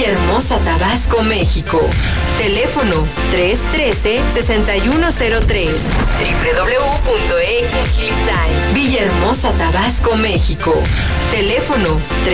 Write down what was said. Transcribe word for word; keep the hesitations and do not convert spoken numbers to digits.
Villahermosa, Tabasco, México. Teléfono tres uno tres, seis uno cero tres. doble u doble u doble u punto x design. Villahermosa, Tabasco, México. Teléfono